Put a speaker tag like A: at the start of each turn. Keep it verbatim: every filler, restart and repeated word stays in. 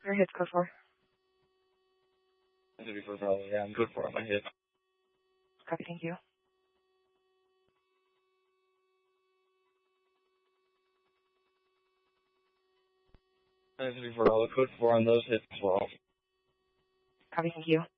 A: Your hits code four.
B: That's gonna be for Bravo. Yeah, I'm good for it. My hit.
A: Copy, thank you.
B: That's gonna be for Bravo. Code four on those hits as well.
A: Copy, thank you.